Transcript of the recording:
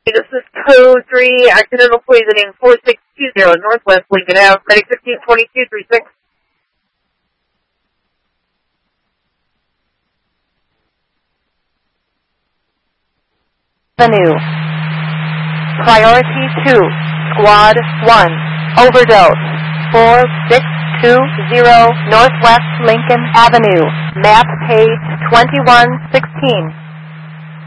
This is code 3, accidental poisoning, 4620 Northwest Lincoln Ave, medic 152236. Avenue. Priority 2, Squad 1, overdose, 4620 Northwest Lincoln Avenue, map page 2116.